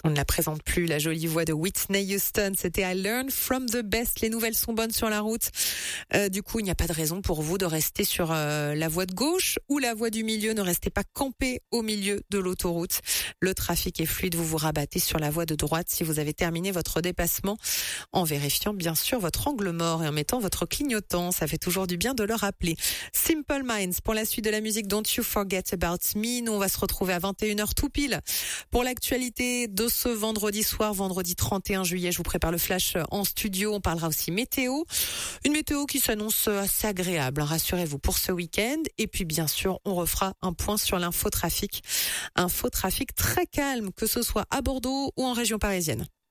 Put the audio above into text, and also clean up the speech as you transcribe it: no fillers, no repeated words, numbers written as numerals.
On ne la présente plus, la jolie voix de Whitney Houston. C'était I Learn from the Best. Les nouvelles sont bonnes sur la route. Du coup, il n'y a pas de raison pour vous de rester sur la voie de gauche ou la voie du milieu. Ne restez pas campé au milieu de l'autoroute. Le trafic est fluide. Vous vous rabattez sur la voie de droite si vous avez terminé votre dépassement, en vérifiant bien sûr votre angle mort et en mettant votre clignotant. Ça fait toujours du bien de le rappeler. Simple Minds pour la suite de la musique Don't You Forget About Me. Nous, on va se retrouver à 21h tout pile pour l'actualité de ce vendredi soir, vendredi 31 juillet. Je vous prépare le flash en studio. On parlera aussi météo. Une météo qui s'annonce assez agréable, rassurez-vous, pour ce week-end. Et puis, bien sûr, on refera un point sur l'infotrafic. Infotrafic très calme, que ce soit à Bordeaux ou en région parisienne.